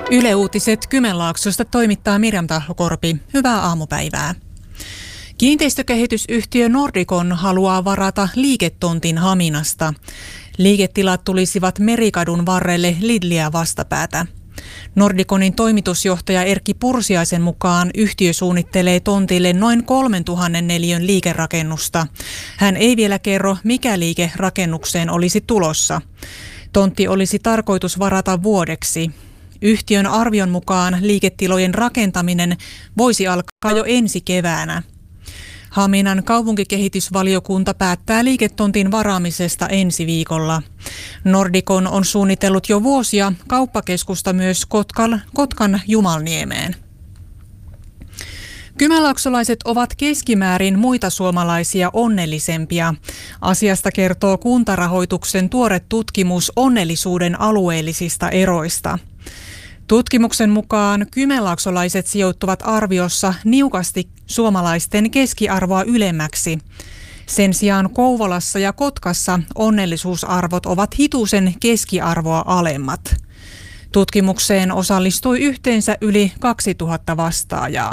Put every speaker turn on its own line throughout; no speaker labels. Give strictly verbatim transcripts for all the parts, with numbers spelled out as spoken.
Yle Uutiset Kymenlaaksosta toimittaa Mirjam Tahokorpi. Hyvää aamupäivää. Kiinteistökehitysyhtiö Nordicon haluaa varata liiketontin Haminasta. Liiketilat tulisivat Merikadun varrelle Lidliä vastapäätä. Nordiconin toimitusjohtaja Erkki Pursiaisen mukaan yhtiö suunnittelee tontille noin kolmetuhatta neliön liikerakennusta. Hän ei vielä kerro, mikä liike rakennukseen olisi tulossa. Tontti olisi tarkoitus varata vuodeksi. Yhtiön arvion mukaan liiketilojen rakentaminen voisi alkaa jo ensi keväänä. Haminan kaupunkikehitysvaliokunta päättää liiketontin varaamisesta ensi viikolla. Nordicon on suunnitellut jo vuosia kauppakeskusta myös Kotkan, Kotkan Jumalniemeen. Kymenlaaksolaiset ovat keskimäärin muita suomalaisia onnellisempia. Asiasta kertoo Kuntarahoituksen tuore tutkimus onnellisuuden alueellisista eroista. Tutkimuksen mukaan kymenlaaksolaiset sijoittuvat arviossa niukasti suomalaisten keskiarvoa ylemmäksi. Sen sijaan Kouvolassa ja Kotkassa onnellisuusarvot ovat hitusen keskiarvoa alemmat. Tutkimukseen osallistui yhteensä yli kaksituhatta vastaajaa.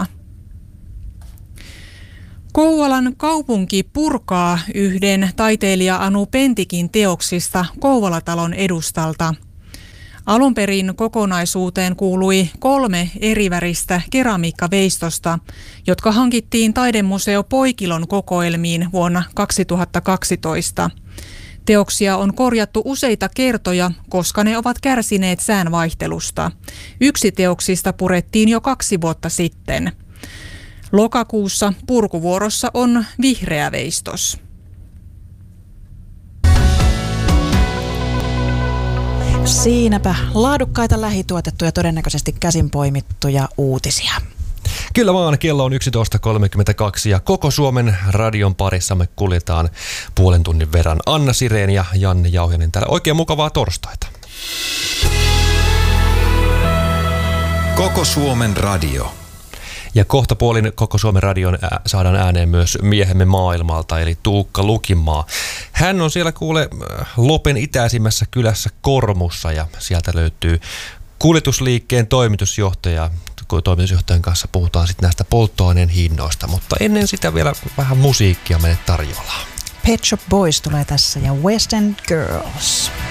Kouvolan kaupunki purkaa yhden taiteilija Anu Pentikin teoksista Kouvolatalon edustalta. Alun perin kokonaisuuteen kuului kolme eriväristä keramiikkaveistosta, jotka hankittiin Taidemuseo Poikilon kokoelmiin vuonna kaksituhattakaksitoista. Teoksia on korjattu useita kertoja, koska ne ovat kärsineet säänvaihtelusta. Yksi teoksista purettiin jo kaksi vuotta sitten. Lokakuussa purkuvuorossa on vihreä veistos.
Siinäpä laadukkaita lähituotettuja, todennäköisesti käsin poimittuja uutisia.
Kyllä vaan, kello on yksitoista kolmekymmentäkaksi ja koko Suomen radion parissa me kuljetaan puolen tunnin verran. Anna Sireen ja Janne Jauhinen täällä. Oikein mukavaa torstaita.
Koko Suomen radio.
Ja kohta puolin koko Suomen radion ää, saadaan ääneen myös miehemme maailmalta, eli Tuukka Lukinmaa. Hän on siellä kuule Lopen itäisimmässä kylässä Kormussa ja sieltä löytyy kuljetusliikkeen toimitusjohtaja. Toimitusjohtajan kanssa puhutaan sitten näistä polttoaineen hinnoista, mutta ennen sitä vielä vähän musiikkia meille tarjolla.
Pet Shop Boys tulee tässä ja West End Girls.